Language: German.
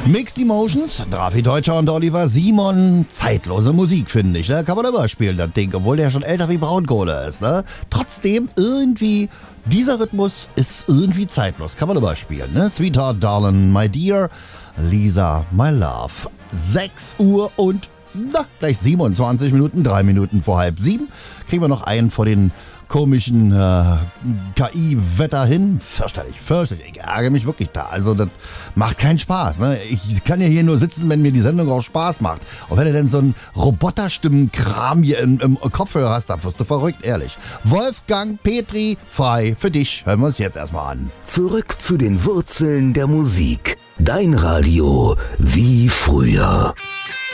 Mixed Emotions, Drafi Deutscher und Oliver Simon. Zeitlose Musik, finde ich. Ne? Kann man überspielen, das Ding, obwohl der schon älter wie Braunkohle ist. Ne? Trotzdem irgendwie, dieser Rhythmus ist irgendwie zeitlos. Kann man überspielen. Ne? Sweetheart, Darling, My Dear, Lisa, My Love. 6 Uhr und gleich 27 Minuten, 3 Minuten vor 6:30. Kriegen wir noch einen vor den komischen KI-Wetter hin. Fürchterlich, fürchterlich. Ich ärgere mich wirklich da. Also das macht keinen Spaß. Ne? Ich kann ja hier nur sitzen, wenn mir die Sendung auch Spaß macht. Und wenn du denn so einen Roboterstimmenkram hier im Kopfhörer hast, dann wirst du verrückt, ehrlich. Wolfgang Petri, frei für dich. Hören wir uns jetzt erstmal an. Zurück zu den Wurzeln der Musik. Dein Radio wie früher.